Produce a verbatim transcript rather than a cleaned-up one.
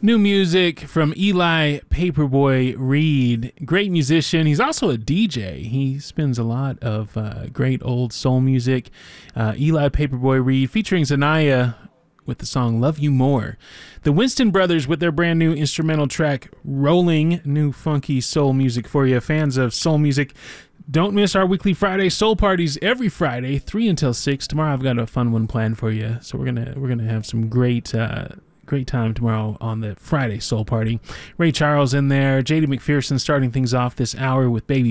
New music from Eli Paperboy Reed. Great musician. He's also a D J. He spins a lot of uh, great old soul music. Uh, Eli Paperboy Reed featuring Zanaya with the song Love You More. The Winston Brothers with their brand new instrumental track Rolling. New funky soul music for you. Fans of soul music, don't miss our weekly Friday soul parties every Friday, three until six. Tomorrow I've got a fun one planned for you. So we're gonna we're gonna have some great uh, great time tomorrow on the Friday soul party. Ray Charles in there, J D McPherson starting things off this hour with Baby